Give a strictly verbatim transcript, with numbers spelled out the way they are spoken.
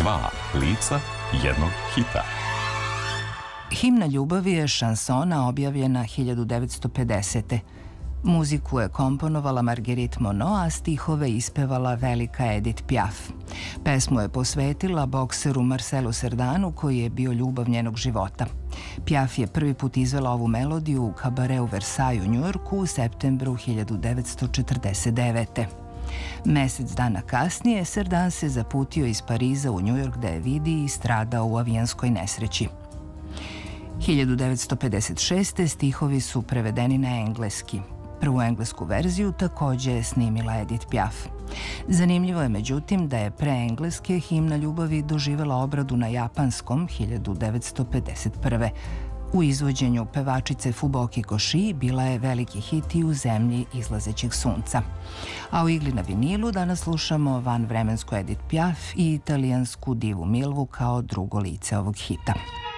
Dva lica jednog hita. Himna ljubavi je šansona objavljena hiljadu devetsto pedesete. Muziku je komponovala Marguerite Monod, a stihove ispevala velika Edith Piaf. Pesmu je posvetila bokseru Marcelu Cerdanu, koji je bio ljubav njenog života. Piaf je prvi put izvela ovu melodiju u kabareu Versailles u Njujorku u septembru hiljadu devetsto četrdeset devete. Mesec dana kasnije, Cerdan se zaputio iz Pariza u Njujork da je vidi i stradao u avijanskoj nesreći. hiljadu devetsto pedeset šeste. stihovi su prevedeni na engleski. Prvu englesku verziju takođe je snimila Edith Piaf. Zanimljivo je međutim da je pre engleske himna ljubavi doživela obradu na japanskom hiljadu devetsto pedeset prve. U izvođenju pevačice Fubuki Koshi bila je veliki hit i u zemlji izlazećeg sunca. A u igli na vinilu danas slušamo vanvremensku Edith Piaf i italijansku divu Milvu kao drugo lice ovog hita.